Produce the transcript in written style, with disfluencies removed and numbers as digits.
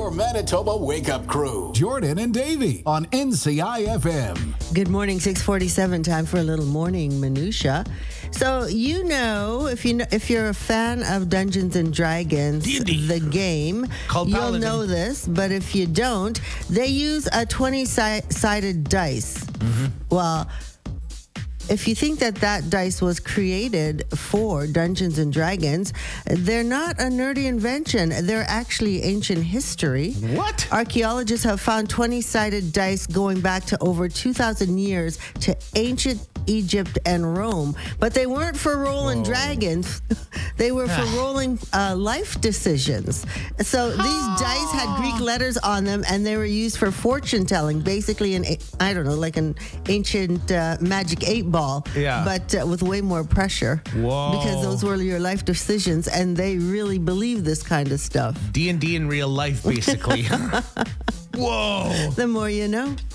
your Manitoba wake-up crew. Jordan and Davey on NCI-FM. Good morning, 6:47. Time for a little morning minutia. So if you're a fan of Dungeons and Dragons, D&D. the game, Called you'll Paladin. know this. But if you don't, they use a 20-sided dice. Well, if you think that dice was created for Dungeons and Dragons, they're not a nerdy invention. They're actually ancient history. What? Archaeologists have found 20-sided dice going back to over 2,000 years to ancient Egypt and Rome. But they weren't for rolling dragons. They were for rolling life decisions. So these dice had Greek letters on them, and they were used for fortune telling, basically like an ancient magic 8-ball, Yeah. but with way more pressure. Whoa. Because those were your life decisions, and they really believe this kind of stuff. D&D in real life, basically. Whoa. The more you know.